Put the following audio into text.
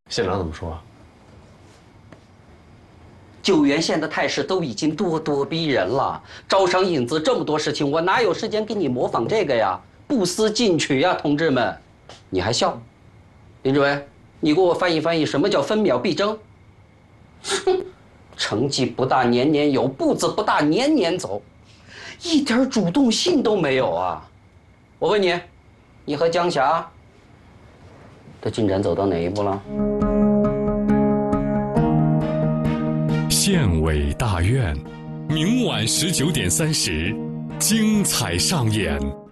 县长怎么说？ 九原县的态势都已经咄咄逼人了，招商引资这么多事情，我哪有时间给你模仿这个呀？不思进取呀，同志们！你还笑？林志伟，你给我翻译翻译，什么叫分秒必争？哼，成绩不大年年有，步子不大年年走，一点主动性都没有啊！我问你，你和江霞的进展走到哪一步了？ 县委大院，明晚19:30，精彩上演。